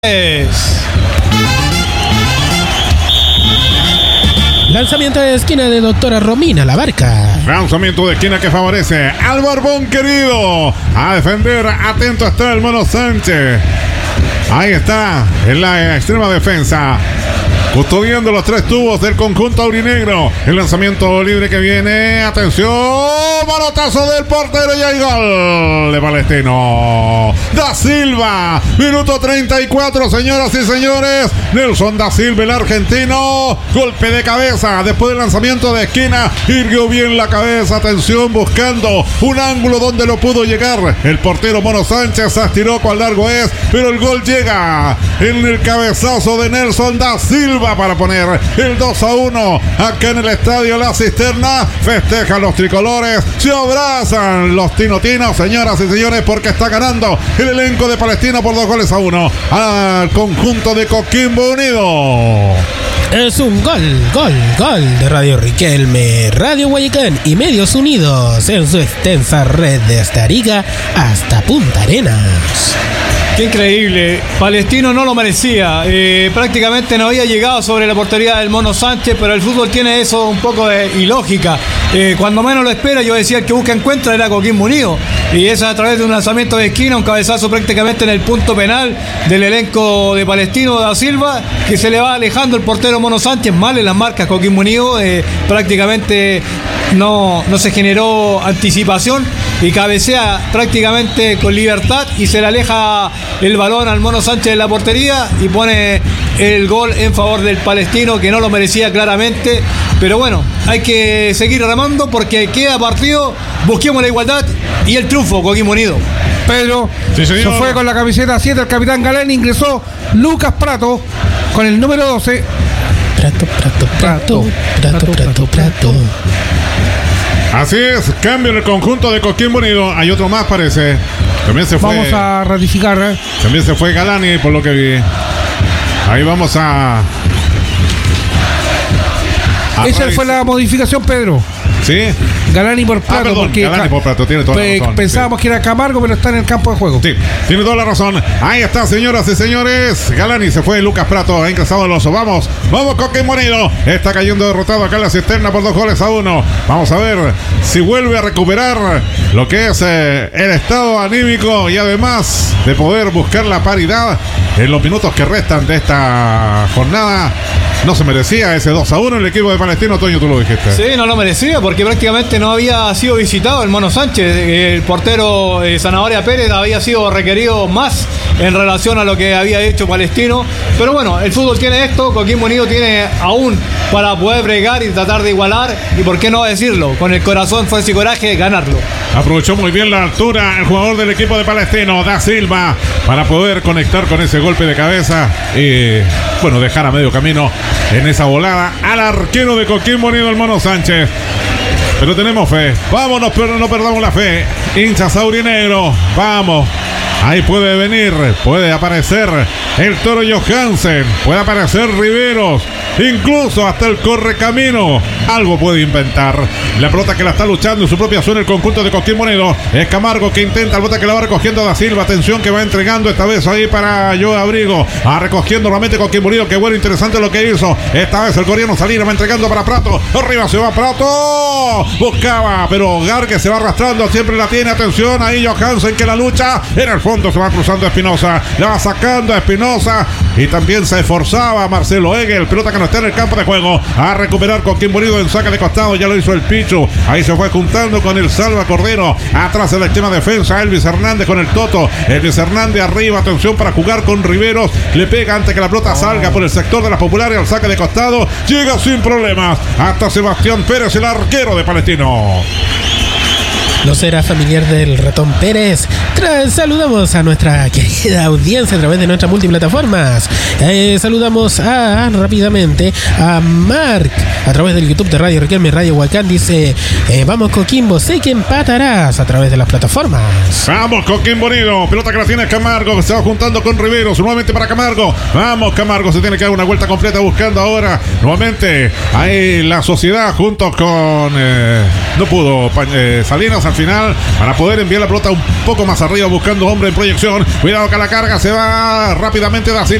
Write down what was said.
Lanzamiento de esquina de doctora Romina Labarca. Lanzamiento de esquina que favorece al Barbón querido. A defender, atento está el Mono Sánchez. Ahí está, en la extrema defensa, custodiando los tres tubos del conjunto aurinegro. El lanzamiento libre que viene. Atención. Manotazo del portero y hay gol de Palestino. Da Silva. Minuto 34, señoras y señores. Nelson Da Silva, el argentino. Golpe de cabeza. Después del lanzamiento de esquina. Irguió bien la cabeza. Atención, buscando un ángulo donde lo pudo llegar. El portero Mono Sánchez se estiró cuán largo es. Pero el gol llega en el cabezazo de Nelson Da Silva para poner el 2-1 acá en el estadio La Cisterna. Festejan los tricolores, se abrazan los tinotinos, señoras y señores, porque está ganando el elenco de Palestino por 2-1 al conjunto de Coquimbo Unido. Es un gol de Radio Riquelme, Radio Guayacán y Medios Unidos en su extensa red desde Arica hasta Punta Arenas. Qué increíble, Palestino no lo merecía, prácticamente no había llegado sobre la portería del Mono Sánchez, pero el fútbol tiene eso un poco de ilógica. Cuando menos lo espera, yo decía, el que busca encuentra era Coquimbo Unido, y eso a través de un lanzamiento de esquina, un cabezazo prácticamente en el punto penal del elenco de Palestino, Da Silva, que se le va alejando el portero Mono Sánchez, mal en las marcas Coquimbo Unido, prácticamente no se generó anticipación y cabecea prácticamente con libertad y se le aleja el balón al Mono Sánchez en la portería y pone el gol en favor del Palestino, que no lo merecía claramente, pero bueno, hay que seguir remando porque queda partido, busquemos la igualdad y el triunfo Coquimbo Unido. Pedro, sí, se fue con la camiseta 7 el capitán Galán, ingresó Lucas Prato con el número 12. Prato. Así es, cambio en el conjunto de Coquimbo Unido. Hay otro más, parece. También se fue. Vamos a ratificar. También se fue Galani, por lo que vi. Ahí vamos a esa fue la modificación, Pedro. Sí. Galani por Prato, perdón, porque Galani por Prato, tiene toda la razón. Pensábamos que era Camargo, pero está en el campo de juego. Sí, tiene toda la razón. Ahí está, señoras y señores. Galani se fue, Lucas Prato ha ingresado el oso. Vamos Coquimbo Unido. Está cayendo derrotado acá en La Cisterna por 2-1. Vamos a ver si vuelve a recuperar lo que es el estado anímico y además de poder buscar la paridad en los minutos que restan de esta jornada. No se merecía ese 2-1 el equipo de Palestino, Toño, tú lo dijiste. Sí, no lo merecía porque prácticamente no había sido visitado el Mono Sánchez. El portero Zanahoria Pérez había sido requerido más en relación a lo que había hecho Palestino. Pero bueno, el fútbol tiene esto, Coquimbo Unido tiene aún para poder bregar y tratar de igualar, y por qué no decirlo, con el corazón, fuerza y coraje, ganarlo. Aprovechó muy bien la altura el jugador del equipo de Palestino, Da Silva, para poder conectar con ese golpe de cabeza y, bueno, dejar a medio camino en esa volada al arquero de Coquimbo Unido, el Mono Sánchez. Pero tenemos fe, vámonos, pero no perdamos la fe. Hinchas aurinegro, vamos. Ahí puede venir, puede aparecer el Toro Johansen, puede aparecer Riveros, incluso hasta el Correcamino. Algo puede inventar. La pelota que la está luchando en su propia zona el conjunto de Coquimbo Unido. Es Camargo que intenta, el bote que la va recogiendo Da Silva. Atención que va entregando esta vez ahí para Joe Abrigo. Recogiendo nuevamente Coquimbo Unido. Qué bueno, interesante lo que hizo. Esta vez el coreano Salinas va entregando para Prato. Arriba se va Prato. Buscaba, pero Gargue se va arrastrando. Siempre la tiene. Atención ahí Johansen que la lucha. En el fondo se va cruzando Espinosa. La va sacando a Espinosa. Y también se esforzaba Marcelo Egel. Pelota que no está en el campo de juego. A recuperar Coquimbo Unido en saca de costado. Ya lo hizo el Pichu. Ahí se fue juntando con el Salva Cordero. Atrás en la extrema defensa. Elvis Hernández con el Toto. Elvis Hernández arriba. Atención para jugar con Riveros. Le pega antes que la pelota salga por el sector de la Populares al saque de costado. Llega sin problemas hasta Sebastián Pérez, el arquero de Palestino. No será familiar del ratón Pérez. Saludamos a nuestra querida audiencia a través de nuestras multiplataformas. Saludamos rápidamente a Marc a través del YouTube de Radio Riquelme y Radio Huacán. Dice, vamos Coquimbo, sé que empatarás a través de las plataformas. Vamos Coquimbo Unido, pelota que la tiene Camargo, que se va juntando con Riveros, nuevamente para Camargo. Vamos Camargo, se tiene que dar una vuelta completa buscando ahora nuevamente ahí la sociedad junto con no pudo Salinas. al final para poder enviar la pelota un poco más arriba buscando hombre en proyección. Cuidado que la carga se va rápidamente Da Silva.